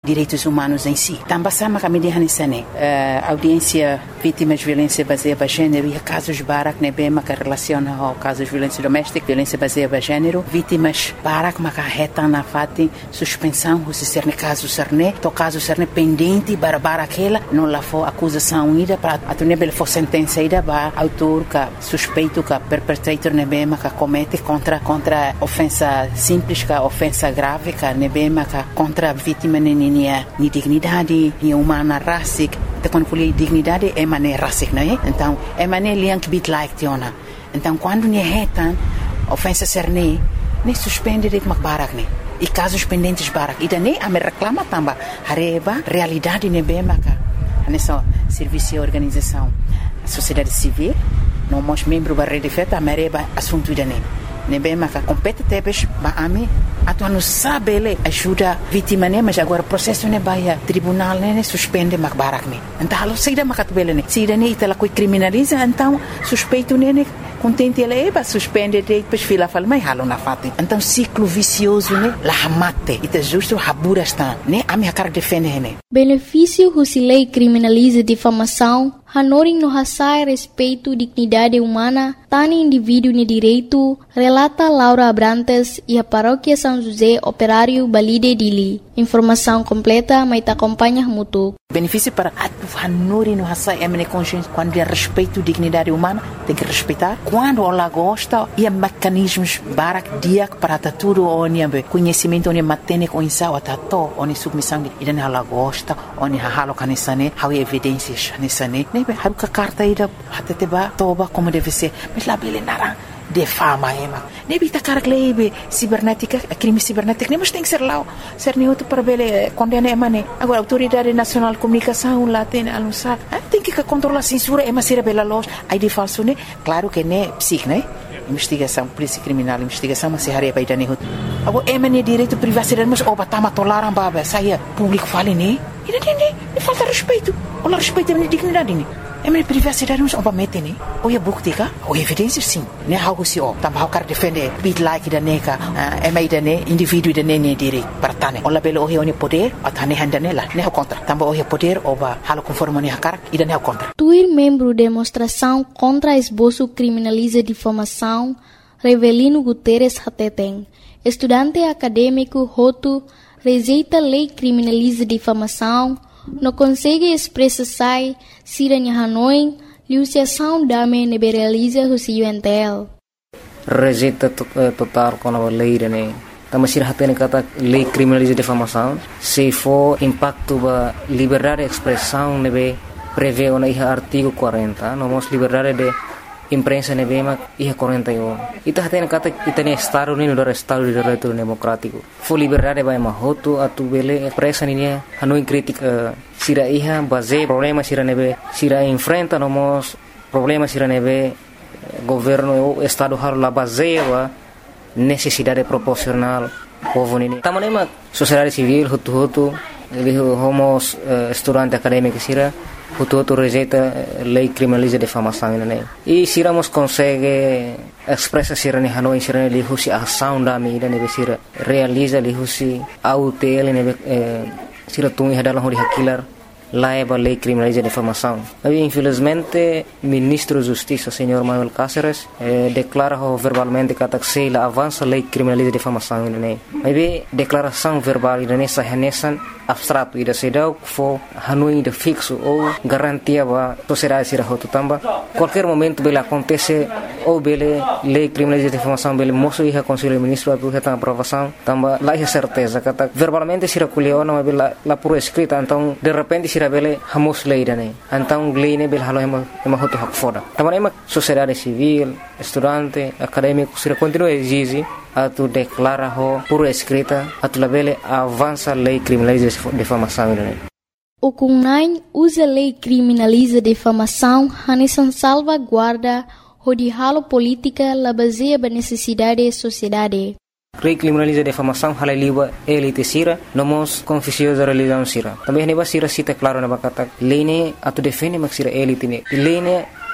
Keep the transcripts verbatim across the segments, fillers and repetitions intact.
direitos humanos em si. Também sama kami dihan isane audiência vítimas de violência baseada em gênero e casos barak nebema que relaciona ao casos de violência doméstica, violência baseada em gênero, vítimas barak macarreta na fati suspensão se ser ne caso serne, to caso serne pendente para para aquela não lá for acusação ida para a tunebel for sentença ida para autor que suspeito que perpetrator nebema que comete contra contra ofensa simples que ofensa grave que nebema que contra vítima nenia ni dignidade ni humana racic então quando falei dignidade é maneira racic não é então é maneira liang bit like tiona então quando ni retan ofensa serne nem suspende de macbarak ne e casos pendentes barak ida ne a me reclama tamba hareba realidade nebema que nessa serviço e organização sociedade civil não mos membro da rede feta a mereba assunto ida ne nebema que compete tebes ba ami atu não sabe ele ajuda vítima ne mas agora processo ne baia tribunal ne suspende mak barak ne então halo seida makat bele ne seida ne itala coi criminaliza então suspeito ne contente ele é para suspender depois fila fala mas halo na fati então ciclo vicioso ne la hamate ita justo habura está ne a minha cara defende ne benefício se lei criminaliza difamação hanoring no hasai respeito dignidade humana tani indivíduo ne direito relata Laura Abrantes e a paróquia São José Operário Balide Dili informação completa mas te acompanha mutu benefício para a hanoring no hasai é minha consciência quando é respeito dignidade humana tem que respeitar quando ela gosta e há mecanismos barak dia para tudo onde conhecimento onde matene com insau atato onde submissão e dan ela gosta onde halo kanisane how evidências nisane ne haru ka carta ida hateteba toba como deve ser mas lá bele nara de fama ema ne bita carglebe cibernética crime cibernético mas tem que ser lá ser neutro para bele condena emane agora autoridade nacional de comunicação lá tem anunciar tem que controlar a censura ema ser bela loja aí de falso ne claro que ne psic né investigação polícia criminal investigação mas se haria para idane agora emane direito privacidade mas oba tama tolaram baba saia público fale ne e ne ne falta respeito ou respeito a dignidade ne é minha privacidade mas oba mete ne ou é buktika ou evidências sim ne algo se o tamba quer defender bit like da neka é mais da ne indivíduo da ne ne direito para tane ou belo o ne poder atane handanela ne o contra tamba o poder oba halo conforme ne hakar e da ne o contra tuir membro demonstração contra esboço criminaliza difamação Revelino Guterres Hateten estudante acadêmico Hotu rejeita lei criminaliza difamação não consegue expressar sai siranya Hanoi liusiação dame neberaliza husi U N T L rejeita total com a lei né também sir hatene kata lei criminaliza difamação se for impacto ba liberdade de expressão nebe prevê na iha artigo quarenta não mos liberdade de imprensa nebe ma iha quarenta e um ita hatene kata itane estado ni do estado de direito democrático for liberdade ba ma hoto atu bele expressa ni hanoi crítica sira iha base problema sira nebe sira enfrenta no mos problema sira nebe governo o estado har la base wa necessidade proporcional povo ni tamanema sociedade civil hutu hutu ele homos uh, estudante acadêmico sira hutu hutu rejeita lei criminaliza difamação né e siramos consegue expressa sira ni Hanoi sira ni husi ação da mi ne sira realiza li husi autel ne sira tungi hadalah hori hakilar laiba lei criminaliza difamação. Mas infelizmente ministro da Justiça, senhor Manuel Cáceres, eh, declara verbalmente que a la avança lei criminaliza difamação né. Mas declaração verbal né sahanesan abstrato ida sedau fo Hanoi de fixo ou garantia ba sociedade sira hotu tamba qualquer momento bele acontece ou bele lei criminaliza difamação bele moço iha conselho ministro atu heta aprovação tamba lá é certeza kata verbalmente sira kuliona mas bela la por escrita então de repente sira bele hamos lei dane então lei ne bele halo ema ema hotu hak foda tamba ema sociedade civil estudante acadêmico sira continua exige atu declara ho por escrita atu labele avança lei criminaliza difamação né. O Kunai usa lei criminaliza difamação hanesan salvaguarda hodihalo política la baseia ba necessidade da sociedade. Lei criminaliza difamação halaliwa elite sira nomos confissio da religião sira. Também ne ba sira cita claro na bakata lei ne atu defende mak sira elite ne. Lei ne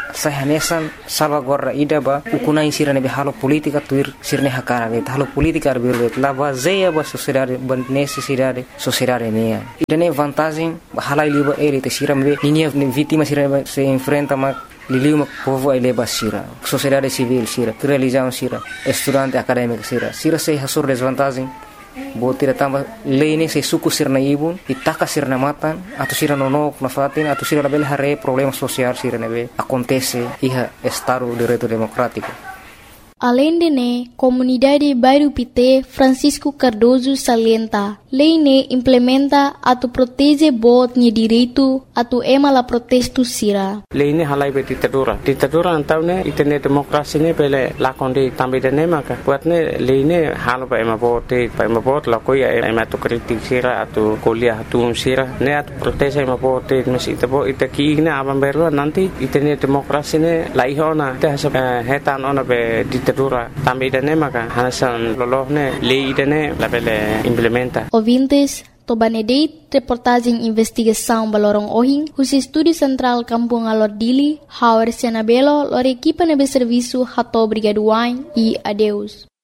sahanesan salvaguarda ida ba ukunai sira nebe halo politika tuir sirne hakara be halo politika arbirbe la bazeia ba sociedade ba necessidade sociedade nea ida ne vantagem halai liba ele te sira me ninia vítima sira se enfrenta ma liliu mak povo ai leba sira sociedade civil sira religião sira estudante acadêmico sira sira se hasur desvantagem botira tamba lei se suku sirna ibun itaka sirna matan atau sira nonok na fatin atau sira label hare problema sosial sira nebe acontece iha estado direito democrático. Além de ne, comunidade Bairro Pité Francisco Cardoso salienta, lei ne implementa atu protege bot ni direito atu ema la protesto sira. Lei ne halai be ditadura. Ditadura antau ne itene demokrasi ne pele lakonde tambe de ne maka. Buat ne lei ne halo ba ema bote, ba ema bot la koia ema tu kritik sira atu kuliah atu sira ne atu protege ema bote mes itabo itaki ne abang berwa nanti itene demokrasi ne laihona te hasap hetan ona be ditadura tambe de ne maka hanasan loloh ne lei de ne la pele implementa. Ouvintes, Tobanedeit, reportagem investigação Balorong Ohing, os estúdio central Kampung Alordili, Howard Senabelo, lor equipa nebe serviço Hato Brigaduain e adeus.